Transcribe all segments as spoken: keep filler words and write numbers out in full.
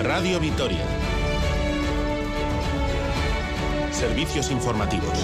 Radio Vitoria. Servicios informativos.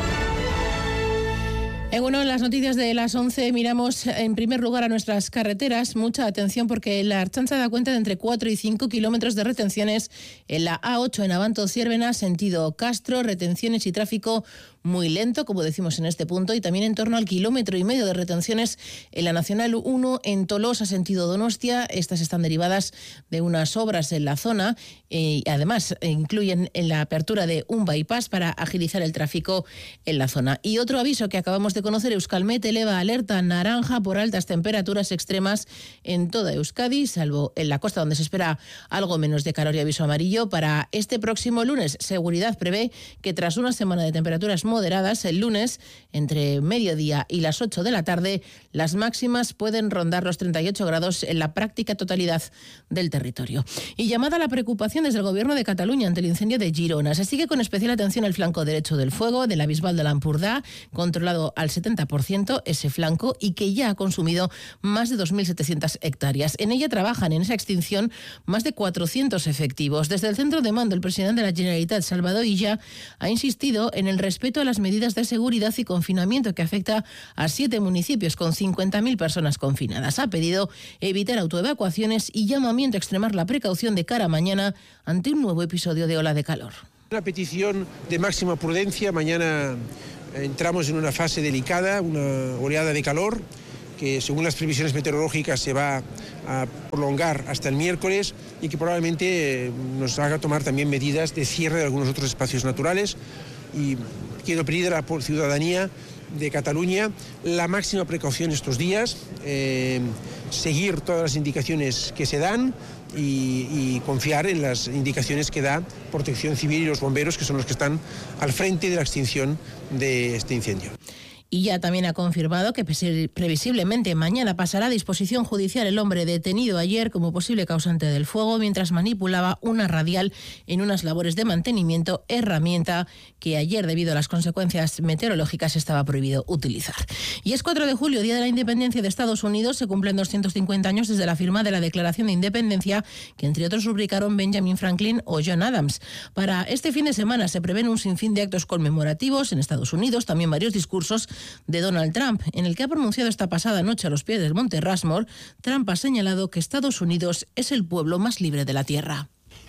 En una de las noticias de las once miramos en primer lugar a nuestras carreteras. Mucha atención porque la Ertzaintza da cuenta de entre cuatro y cinco kilómetros de retenciones en la A ocho en Abanto-Ziérbena, sentido Castro, retenciones y tráfico muy lento, como decimos en este punto, y también en torno al kilómetro y medio de retenciones en la Nacional uno en Tolosa, sentido Donostia. Estas están derivadas de unas obras en la zona y además incluyen en la apertura de un bypass para agilizar el tráfico en la zona. Y otro aviso que acabamos de conocer, Euskalmet eleva alerta naranja por altas temperaturas extremas en toda Euskadi, salvo en la costa donde se espera algo menos de calor, y aviso amarillo para este próximo lunes. Seguridad prevé que tras una semana de temperaturas moderadas, el lunes, entre mediodía y las ocho de la tarde, las máximas pueden rondar los treinta y ocho grados en la práctica totalidad del territorio. Y llamada a la preocupación desde el Gobierno de Cataluña ante el incendio de Girona. Se sigue con especial atención el flanco derecho del fuego de la Bisbal de l'Empordà, controlado al setenta por ciento ese flanco y que ya ha consumido más de dos mil setecientas hectáreas. En ella trabajan en esa extinción más de cuatrocientos efectivos. Desde el centro de mando, el presidente de la Generalitat, Salvador Illa, ha insistido en el respeto a las medidas de seguridad y confinamiento que afecta a siete municipios con cincuenta mil personas confinadas. Ha pedido evitar autoevacuaciones y llamamiento a extremar la precaución de cara a mañana ante un nuevo episodio de ola de calor. Una petición de máxima prudencia. Mañana entramos en una fase delicada, una oleada de calor que según las previsiones meteorológicas se va a prolongar hasta el miércoles y que probablemente nos haga tomar también medidas de cierre de algunos otros espacios naturales. Y quiero pedir a la ciudadanía de Cataluña la máxima precaución estos días, eh, seguir todas las indicaciones que se dan y, y confiar en las indicaciones que da Protección Civil y los bomberos, que son los que están al frente de la extinción de este incendio. Y ya también ha confirmado que previsiblemente mañana pasará a disposición judicial el hombre detenido ayer como posible causante del fuego mientras manipulaba una radial en unas labores de mantenimiento, herramienta que ayer, debido a las consecuencias meteorológicas, estaba prohibido utilizar. Y es cuatro de julio, Día de la Independencia de Estados Unidos. Se cumplen doscientos cincuenta años desde la firma de la Declaración de Independencia, que entre otros rubricaron Benjamin Franklin o John Adams. Para este fin de semana se prevén un sinfín de actos conmemorativos en Estados Unidos, también varios discursos de Donald Trump. En el que ha pronunciado esta pasada noche a los pies del Monte Rushmore, Trump ha señalado que Estados Unidos es el pueblo más libre de la Tierra.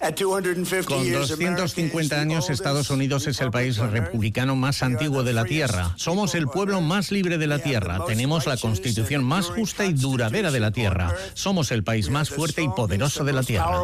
Con doscientos cincuenta años, Estados Unidos es el país republicano más antiguo de la Tierra. Somos el pueblo más libre de la Tierra. Tenemos la constitución más justa y duradera de la Tierra. Somos el país más fuerte y poderoso de la Tierra.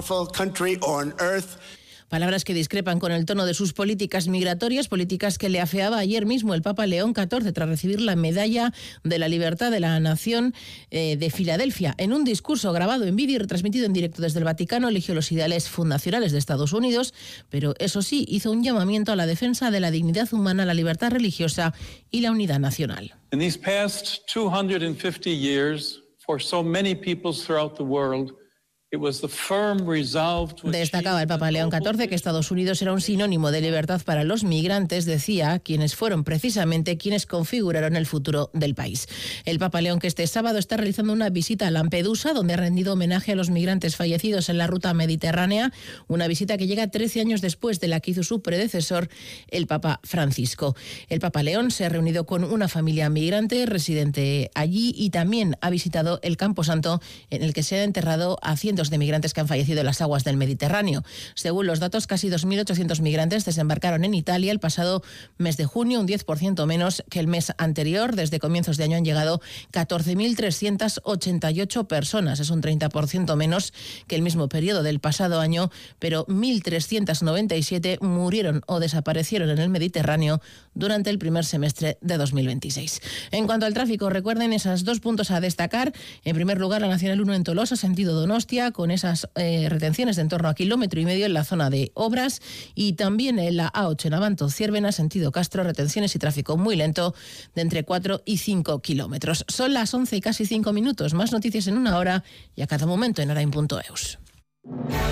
Palabras que discrepan con el tono de sus políticas migratorias, políticas que le afeaba ayer mismo el Papa León catorce tras recibir la Medalla de la Libertad de la Nación eh, de Filadelfia. En un discurso grabado en vídeo y retransmitido en directo desde el Vaticano, eligió los ideales fundacionales de Estados Unidos, pero eso sí, hizo un llamamiento a la defensa de la dignidad humana, la libertad religiosa y la unidad nacional. In these past two hundred fifty years, for so many peoples throughout the world, destacaba el Papa León catorce que Estados Unidos era un sinónimo de libertad para los migrantes, decía, quienes fueron precisamente quienes configuraron el futuro del país. El Papa León, que este sábado está realizando una visita a Lampedusa, donde ha rendido homenaje a los migrantes fallecidos en la ruta mediterránea, una visita que llega trece años después de la que hizo su predecesor, el Papa Francisco. El Papa León se ha reunido con una familia migrante residente allí y también ha visitado el Camposanto, en el que se han enterrado a cientos de migrantes que han fallecido en las aguas del Mediterráneo. Según los datos, casi dos mil ochocientos migrantes desembarcaron en Italia el pasado mes de junio, un diez por ciento menos que el mes anterior. Desde comienzos de año han llegado catorce mil trescientas ochenta y ocho personas. Es un treinta por ciento menos que el mismo periodo del pasado año, pero mil trescientos noventa y siete murieron o desaparecieron en el Mediterráneo durante el primer semestre de dos mil veintiséis. En cuanto al tráfico, recuerden esos dos puntos a destacar. En primer lugar, la Nacional uno en Tolosa, sentido Donostia, con esas eh, retenciones de en torno a kilómetro y medio en la zona de obras, y también en la A ocho en Abanto-Ziérbena, sentido Castro, retenciones y tráfico muy lento de entre cuatro y cinco kilómetros. Son las once y casi cinco minutos. Más noticias en una hora y a cada momento en orain punto eus.